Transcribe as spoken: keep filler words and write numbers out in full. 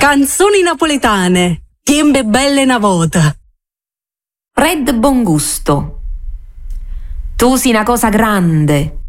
Canzoni napoletane. Tiembe belle na vota. Red Bongusto. Tu sei una cosa grande,